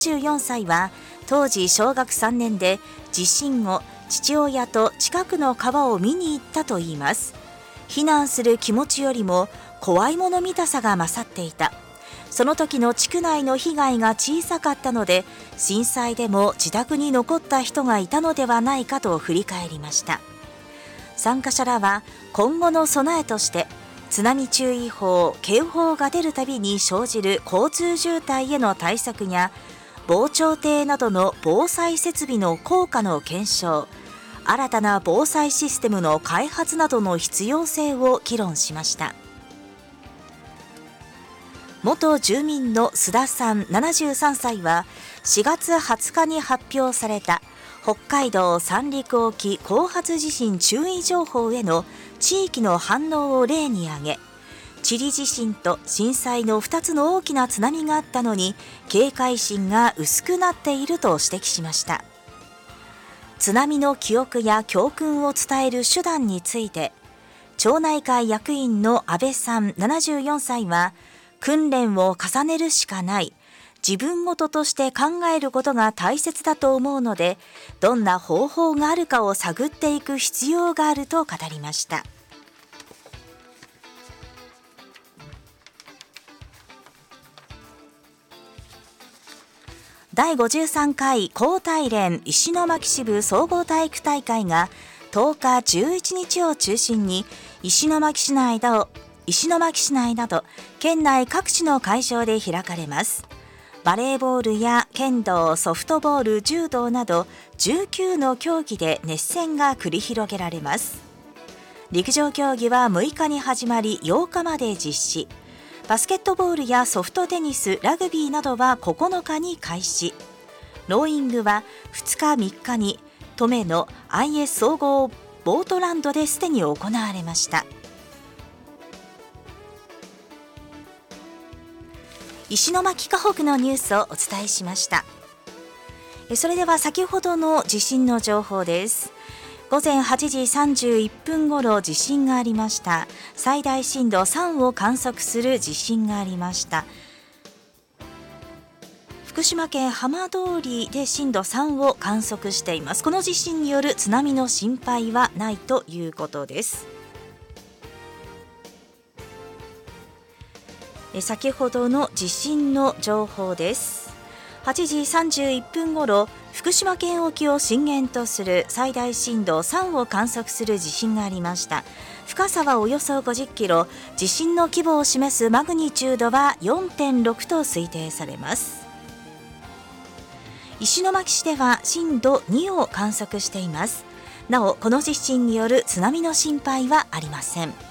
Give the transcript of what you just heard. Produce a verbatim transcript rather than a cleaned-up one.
じゅうよんさいは当時小学さんねんで地震後、父親と近くの川を見に行ったといいます。避難する気持ちよりも怖いもの見たさが勝っていた。その時の地区内の被害が小さかったので、震災でも自宅に残った人がいたのではないかと振り返りました。参加者らは今後の備えとして、津波注意報・警報が出るたびに生じる交通渋滞への対策や、防潮堤などの防災設備の効果の検証、新たな防災システムの開発などの必要性を議論しました。元住民の須田さんななじゅうさんさいは、しがつはつかに発表された北海道三陸沖後発地震注意情報への地域の反応を例に挙げ、チリ地震と震災のふたつの大きな津波があったのに、警戒心が薄くなっていると指摘しました。津波の記憶や教訓を伝える手段について、町内会役員の安倍さんななじゅうよんさいは、訓練を重ねるしかない。自分ごととして考えることが大切だと思うので、どんな方法があるかを探っていく必要があると語りました。だいごじゅうさんかい高体連石巻支部総合体育大会がとおか、じゅういちにちを中心に石巻市内など石巻市内など県内各地の会場で開かれます。バレーボールや剣道、ソフトボール、柔道などじゅうきゅうの競技で熱戦が繰り広げられます。陸上競技はむいかに始まりようかまで実施。バスケットボールやソフトテニス、ラグビーなどはここのかに開始。ローイングはふつか、みっかに登米の アイエス 総合ボートランドですでに行われました。石巻河北のニュースをお伝えしました。それでは先ほどの地震の情報です。ごぜんはちじさんじゅういっぷんごろ地震がありました。最大震度さんを観測する地震がありました。福島県浜通りで震度さんを観測しています。この地震による津波の心配はないということです。先ほどの地震の情報です。はちじさんじゅういっぷんごろ、福島県沖を震源とする最大震度さんを観測する地震がありました。深さはおよそごじゅっキロ、地震の規模を示すマグニチュードは よんてんろく と推定されます。石巻市では震度にを観測しています。なお、この地震による津波の心配はありません。